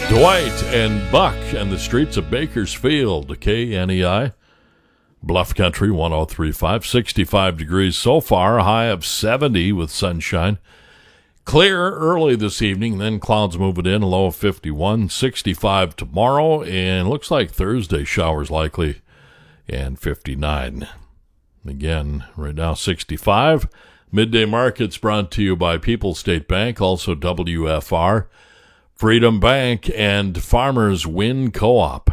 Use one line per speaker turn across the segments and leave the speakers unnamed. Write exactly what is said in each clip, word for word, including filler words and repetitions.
Dwight and Buck and the streets of Bakersfield, K N E I. Bluff Country, one oh three point five, sixty-five degrees so far, a high of seventy with sunshine. Clear early this evening, then clouds moving in, a low of fifty-one, sixty-five tomorrow, and looks like Thursday showers likely, and fifty-nine. Again, right now sixty-five. Midday Markets brought to you by People's State Bank, also W F R, Freedom Bank, and Farmers Wind Co-op.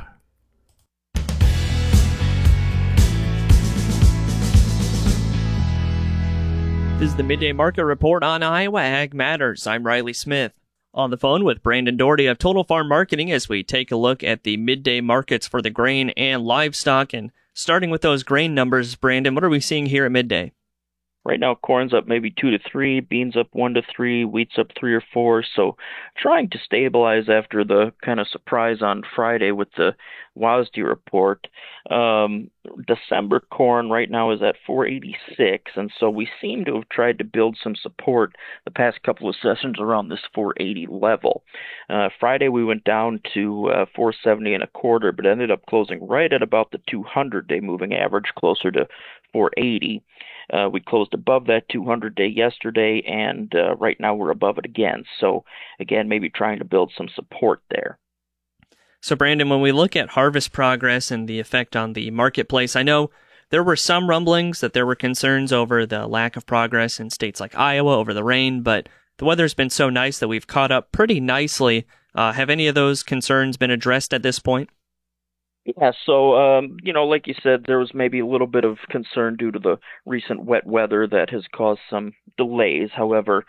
This is the Midday Market Report on Iowa Ag Matters. I'm Riley Smith. On the phone with Brandon Doherty of Total Farm Marketing as we take a look at the midday markets for the grain and livestock. And starting with those grain numbers, Brandon, what are we seeing here at midday?
Right now, corn's up maybe two to three, beans up one to three, wheat's up three or four. So trying to stabilize after the kind of surprise on Friday with the W A S D report. Um, December corn right now is at four eighty-six, and so we seem to have tried to build some support the past couple of sessions around this four eighty level. Uh, Friday we went down to uh, four seventy and a quarter, but ended up closing right at about the two hundred day moving average, closer to four eighty. Uh, we closed above that two hundred day yesterday, and uh, right now we're above it again. So, again, maybe trying to build some support there.
So, Brandon, when we look at harvest progress and the effect on the marketplace, I know there were some rumblings that there were concerns over the lack of progress in states like Iowa over the rain, but the weather's been so nice that we've caught up pretty nicely. Uh, have any of those concerns been addressed at this point?
Yeah, so, um, you know, like you said, there was maybe a little bit of concern due to the recent wet weather that has caused some delays. However,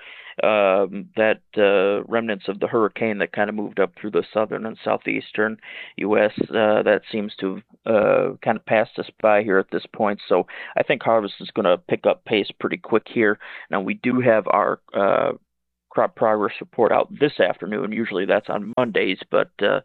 um, that uh, remnants of the hurricane that kind of moved up through the southern and southeastern U S, uh, that seems to uh, kind of passed us by here at this point. So I think harvest is going to pick up pace pretty quick here. Now, we do have our uh, crop progress report out this afternoon. Usually that's on Mondays, but uh,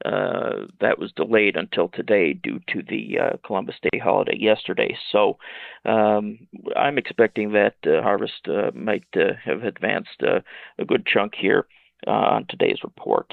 Uh, that was delayed until today due to the uh, Columbus Day holiday yesterday. So um, I'm expecting that uh, harvest uh, might uh, have advanced uh, a good chunk here uh, on today's report.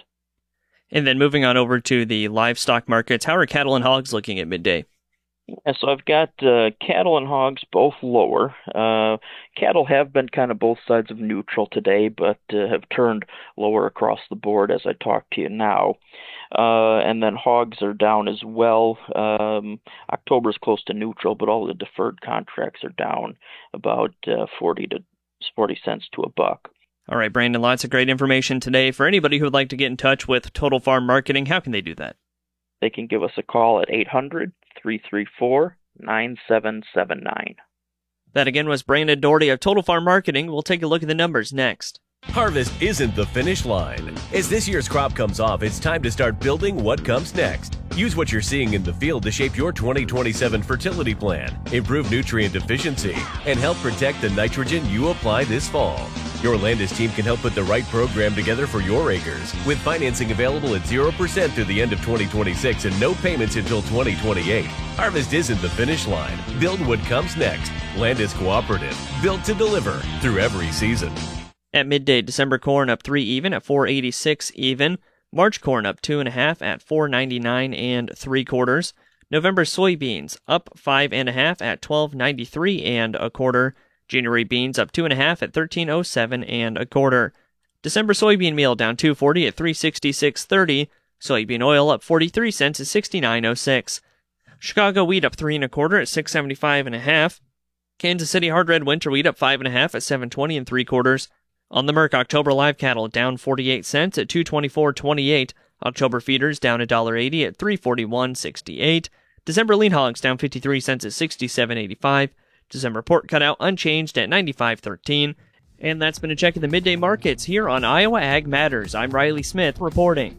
And then moving on over to the livestock markets, how are cattle and hogs looking at midday?
Yeah, so I've got uh, cattle and hogs both lower. Uh, cattle have been kind of both sides of neutral today, but uh, have turned lower across the board as I talk to you now. Uh, and then hogs are down as well. Um, October's close to neutral, but all the deferred contracts are down about uh, forty to forty cents to a buck.
All right, Brandon, lots of great information today. For anybody who would like to get in touch with Total Farm Marketing, how can they do that?
They can give us a call at eight hundred, three three four, nine seven seven nine.
That again was Brandon Doherty of Total Farm Marketing. We'll take a look at the numbers next.
Harvest isn't the finish line. As this year's crop comes off, it's time to start building what comes next. Use what you're seeing in the field to shape your twenty twenty-seven fertility plan, improve nutrient efficiency, and help protect the nitrogen you apply this fall. Your Landis team can help put the right program together for your acres, with financing available at zero percent through the end of twenty twenty-six and no payments until twenty twenty-eight. Harvest isn't the finish line. Build what comes next. Landis Cooperative, built to deliver through every season.
At midday, December corn up three even at four eighty-six even. March corn up two and a half at four ninety-nine and three quarters. November soybeans up five and a half at twelve ninety-three and a quarter. January beans up two and a half at thirteen oh seven and a quarter. December soybean meal down two forty at three sixty-six thirty. Soybean oil up forty-three cents at sixty-nine oh six. Chicago wheat up three and a quarter at six seventy-five and a half. Kansas City hard red winter wheat up five and a half at seven twenty and three quarters. On the Merck, October live cattle down forty-eight cents at two twenty-four twenty-eight. October feeders down one dollar eighty at three forty-one sixty-eight. December lean hogs down fifty-three cents at sixty-seven eighty-five. December pork cutout unchanged at ninety-five thirteen. And that's been a check of the midday markets here on Iowa Ag Matters. I'm Riley Smith reporting.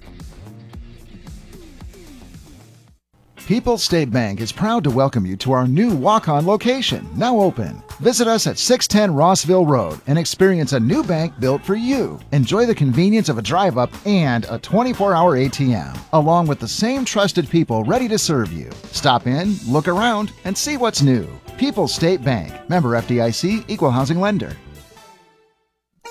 People's State Bank is proud to welcome you to our new walk-on location, now open. Visit us at six ten Rossville Road and experience a new bank built for you. Enjoy the convenience of a drive-up and a twenty-four hour A T M, along with the same trusted people ready to serve you. Stop in, look around, and see what's new. People's State Bank, member F D I C, equal housing lender.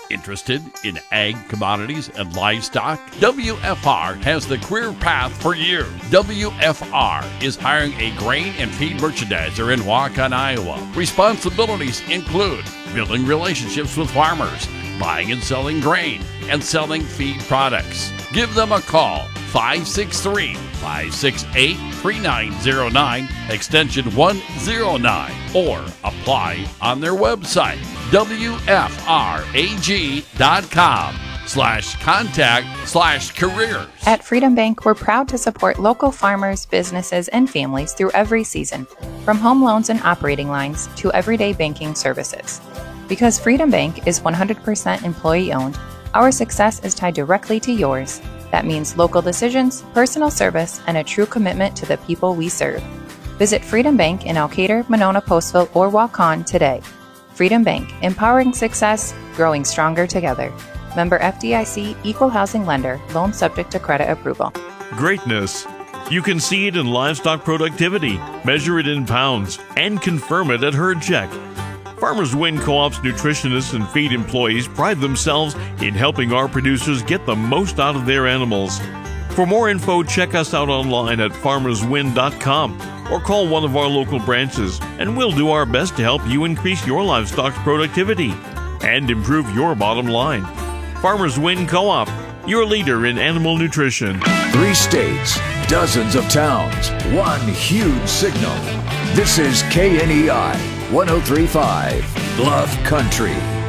Interested in ag commodities and livestock? W F R has the career path for you. W F R is hiring a grain and feed merchandiser in Waukon, Iowa. Responsibilities include building relationships with farmers, buying and selling grain, and selling feed products. Give them a call, five six three, five six eight, three nine zero nine, extension one oh nine, or apply on their website, W F R A G dot com slash contact slash careers.
At Freedom Bank, we're proud to support local farmers, businesses, and families through every season, from home loans and operating lines to everyday banking services. Because Freedom Bank is one hundred percent employee-owned, our success is tied directly to yours. That means local decisions, personal service, and a true commitment to the people we serve. Visit Freedom Bank in Elkader, Monona, Postville, or Waukon today. Freedom Bank, empowering success, growing stronger together. Member F D I C, Equal Housing Lender, loan subject to credit approval.
Greatness. You can see it in livestock productivity, measure it in pounds, and confirm it at Herd Check. Farmers Win Co-op's nutritionists and feed employees pride themselves in helping our producers get the most out of their animals. For more info, check us out online at farmers win dot com or call one of our local branches, and we'll do our best to help you increase your livestock's productivity and improve your bottom line. Farmers Win Co-op, your leader in animal nutrition.
Three states, dozens of towns, one huge signal. This is K N E I one oh three point five, Bluff Country.